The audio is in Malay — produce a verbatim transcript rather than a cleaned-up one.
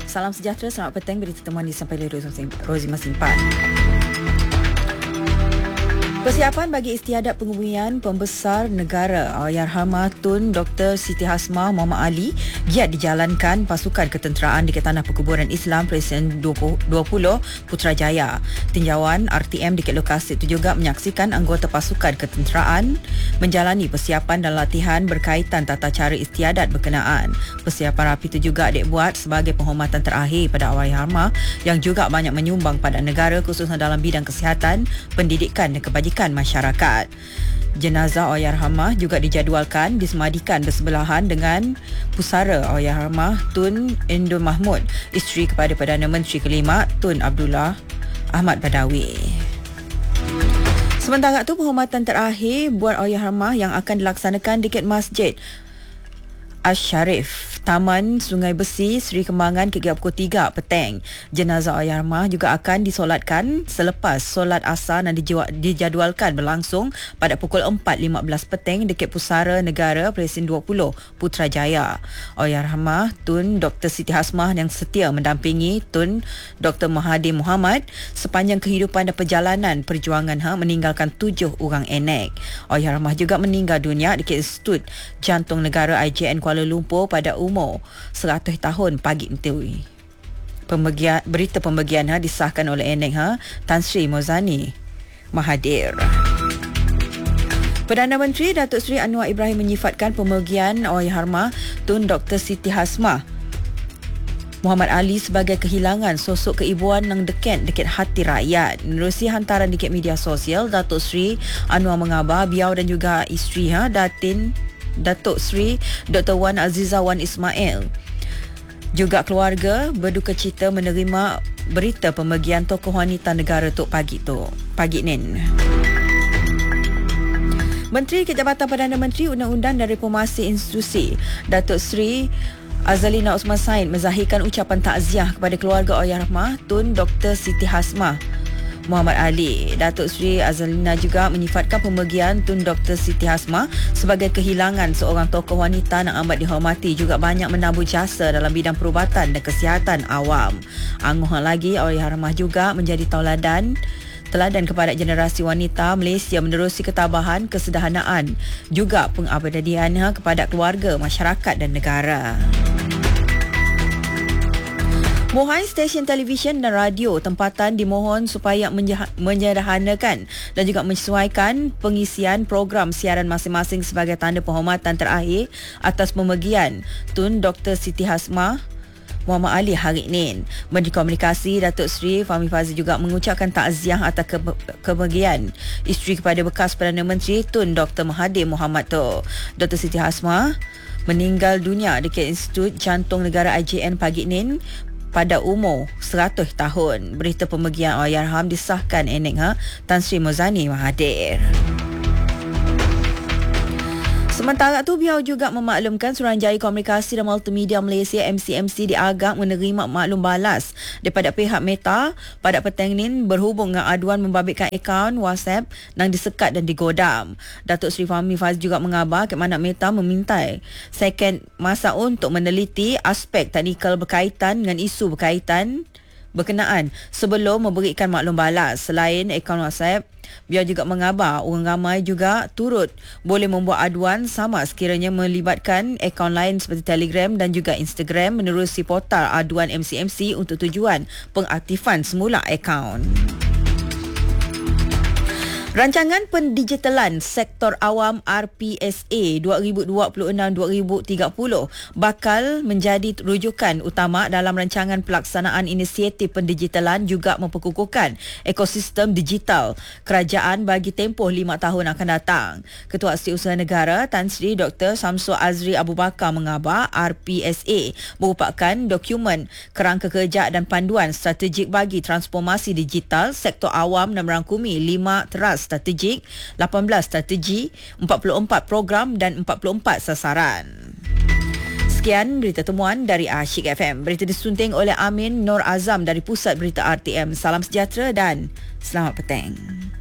Salam sejahtera, selamat petang. Berita temuan disampaikan oleh Rozima Simpan. Persiapan bagi istiadat penguburan Pembesar Negara Allahyarhamah Tun Doktor Siti Hasmah Muhammad Ali giat dijalankan pasukan ketenteraan di Tanah Perkuburan Islam Presiden dua puluh Putrajaya. Tinjauan R T M di lokasi itu juga menyaksikan anggota pasukan ketenteraan menjalani persiapan dan latihan berkaitan tata cara istiadat berkenaan. Persiapan rapi itu juga dibuat sebagai penghormatan terakhir pada Allahyarhamah yang juga banyak menyumbang pada negara khususnya dalam bidang kesihatan, pendidikan dan kebajikan masyarakat. Jenazah Allahyarhamah juga dijadualkan disemadikan bersebelahan dengan pusara Allahyarhamah Tun Endul Mahmud, isteri kepada Perdana Menteri kelima Tun Abdullah Ahmad Badawi. Sementara itu, penghormatan terakhir buat Allahyarhamah yang akan dilaksanakan di Masjid Asy-Syarif, Taman Sungai Besi, Seri Kembangan kira pukul tiga petang. Jenazah Allahyarhamah juga akan disolatkan selepas solat asar dan dijadualkan berlangsung pada pukul empat lima belas petang dekat Pusara Negara Presiden dua puluh Putrajaya. Allahyarhamah Tun Doktor Siti Hasmah yang setia mendampingi Tun Doktor Mahathir Mohamad sepanjang kehidupan dan perjalanan perjuangan ha, meninggalkan tujuh orang anak. Allahyarhamah juga meninggal dunia dekat Institut Jantung Negara I J N Kuala Lumpur pada umur seratus tahun pagi itu. Pembagian, berita pembagian ha, disahkan oleh anak ha, Tan Sri Mozani Mahathir. Perdana Menteri Datuk Seri Anwar Ibrahim menyifatkan pembagian Allahyarhamah Tun Doktor Siti Hasmah Muhammad Ali sebagai kehilangan sosok keibuan yang dekat dekat hati rakyat. Menerusi hantaran dekat media sosial, Datuk Seri Anwar mengabar beliau dan juga isteri ha, Datin Datuk Seri Doktor Wan Aziza Wan Ismail juga keluarga berduka cita menerima berita pembagian tokoh wanita negara tu pagi tu pagi nin. Menteri Kejabatan Perdana Menteri Undang-Undang dan Reformasi Institusi Datuk Seri Azalina Osman Said menzahirkan ucapan takziah kepada keluarga Allahyarhamah Tun Doktor Siti Hasmah Muhammad Ali. Datuk Seri Azalina juga menyifatkan pembagian Tun Doktor Siti Hasmah sebagai kehilangan seorang tokoh wanita yang amat dihormati, juga banyak menambah jasa dalam bidang perubatan dan kesihatan awam. Angguh lagi, Allahyarhamah juga menjadi tauladan teladan kepada generasi wanita Malaysia menerusi ketabahan, kesederhanaan, juga pengabdian kepada keluarga, masyarakat dan negara. Mohon stesen televisyen dan radio tempatan dimohon supaya menyederhanakan dan juga menyesuaikan pengisian program siaran masing-masing sebagai tanda penghormatan terakhir atas pembagian Tun Doktor Siti Hasmah Muhammad Ali hari ini. Menteri Komunikasi Datuk Seri Fahmi Fazil juga mengucapkan takziah atas ke- kebahagiaan isteri kepada bekas Perdana Menteri Tun Doktor Mahathir Mohamad tu. Doktor Siti Hasmah meninggal dunia dekat Institut Jantung Negara I J N pagi ini pada umur seratus tahun. Berita pembagian Allahyarhamah disahkan enek ha, Tan Sri Mozani Mahathir. Sementara itu, beliau juga memaklumkan Suruhanjaya Komunikasi dan Multimedia Malaysia M C M C diagak menerima maklum balas daripada pihak Meta pada petang ini berhubung dengan aduan membabitkan akaun WhatsApp yang disekat dan digodam. Datuk Seri Fahmi Fazil juga mengabar ke mana Meta memintai second masa untuk meneliti aspek teknikal berkaitan dengan isu berkaitan berkenaan sebelum memberikan maklum balas. Selain akaun WhatsApp, beliau juga mengabar orang ramai juga turut boleh membuat aduan sama sekiranya melibatkan akaun lain seperti Telegram dan juga Instagram menerusi portal aduan M C M C untuk tujuan pengaktifan semula akaun. Rancangan Pendigitalan Sektor Awam R P S A dua ribu dua puluh enam hingga dua ribu tiga puluh bakal menjadi rujukan utama dalam rancangan pelaksanaan inisiatif pendigitalan, juga memperkukuhkan ekosistem digital kerajaan bagi tempoh lima tahun akan datang. Ketua Setiausaha Negara Tan Sri Doktor Samsul Azri Abu Bakar mengabar R P S A merupakan dokumen kerangka kerja dan panduan strategik bagi transformasi digital sektor awam dan merangkumi lima teras strategik, lapan belas strategi, empat puluh empat program dan empat puluh empat sasaran. Sekian berita temuan dari Asyik F M. Berita disunting oleh Amin Nur Azam dari Pusat Berita R T M. Salam sejahtera dan selamat petang.